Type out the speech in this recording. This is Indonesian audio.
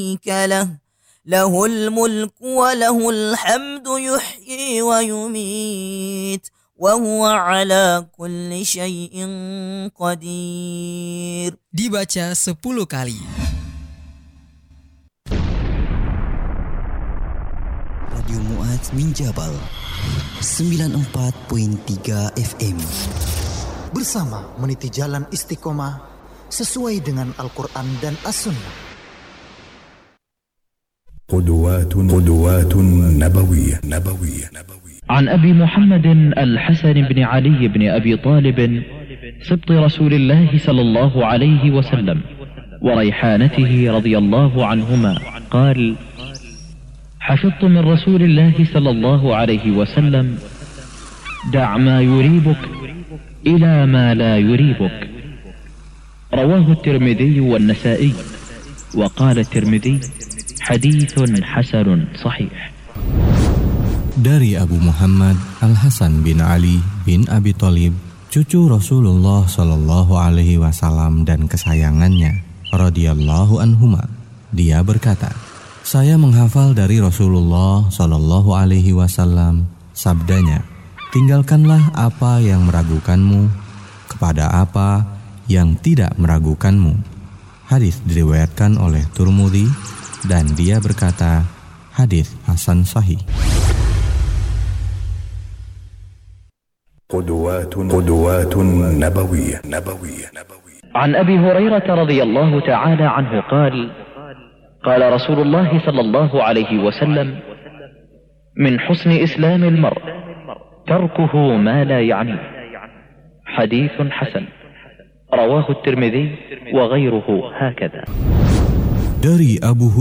له الملك وله الحمد يحيي ويميت وهو على كل شيء قدير. Dibaca 10 kali. Radio Mu'adz min Jabal 94.3 FM. Bersama meniti jalan istiqomah sesuai dengan Al-Quran dan As-Sunnah. قدوات نبوية. عن أبي محمد الحسن بن علي بن أبي طالب سبط رسول الله صلى الله عليه وسلم وريحانته رضي الله عنهما قال: حفظت من رسول الله صلى الله عليه وسلم: دع ما يريبك إلى ما لا يريبك. رواه الترمذي والنسائي، وقال الترمذي: حديث حسن صحيح. Dari Abu Muhammad Al-Hasan bin Ali bin Abi Thalib, cucu Rasulullah Shallallahu Alaihi Wasallam dan kesayangannya, radhiyallahu anhuma, dia berkata, saya menghafal dari Rasulullah Shallallahu Alaihi Wasallam sabdanya, tinggalkanlah apa yang meragukanmu kepada apa yang tidak meragukanmu. Hadis diriwayatkan oleh Tirmidzi dan dia berkata, hadis hasan sahih. قدوات نبوية. عن أبي هريرة رضي الله تعالى عنه قال: قال رسول الله صلى الله عليه وسلم: من حسن إسلام المرء تركه ما لا يعنيه. حديث حسن. رواه الترمذي وغيره هكذا. Dari Abu